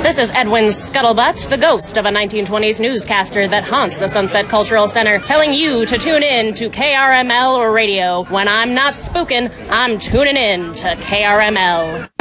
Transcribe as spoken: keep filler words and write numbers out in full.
This is Edwin Scuttlebutt, the ghost of a nineteen twenties newscaster that haunts the Sunset Cultural Center, telling you to tune in to K R M L Radio. When I'm not spooking, I'm tuning in to K R M L.